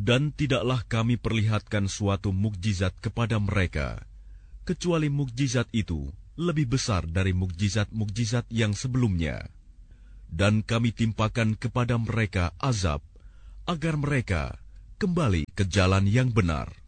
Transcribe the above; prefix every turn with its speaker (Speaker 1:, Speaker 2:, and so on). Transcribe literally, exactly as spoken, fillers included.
Speaker 1: Dan tidaklah kami perlihatkan suatu mukjizat kepada mereka, kecuali mukjizat itu lebih besar dari mukjizat-mukjizat yang sebelumnya. Dan kami timpakan kepada mereka azab, agar mereka kembali ke jalan yang benar.